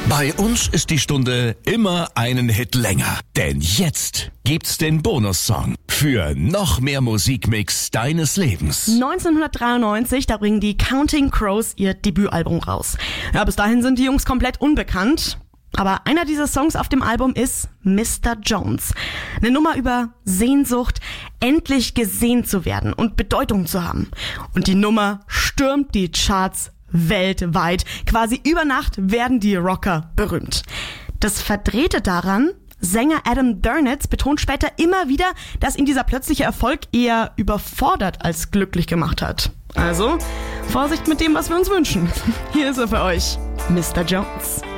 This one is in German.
Bei uns ist die Stunde immer einen Hit länger. Denn jetzt gibt's den Bonussong für noch mehr Musikmix deines Lebens. 1993, da bringen die Counting Crows ihr Debütalbum raus. Ja, bis dahin sind die Jungs komplett unbekannt. Aber einer dieser Songs auf dem Album ist Mr. Jones. Eine Nummer über Sehnsucht, endlich gesehen zu werden und Bedeutung zu haben. Und die Nummer stürmt die Charts weltweit. Quasi über Nacht werden die Rocker berühmt. Das Verdrehte daran: Sänger Adam Duritz betont später immer wieder, dass ihn dieser plötzliche Erfolg eher überfordert als glücklich gemacht hat. Also, Vorsicht mit dem, was wir uns wünschen. Hier ist er für euch, Mr. Jones.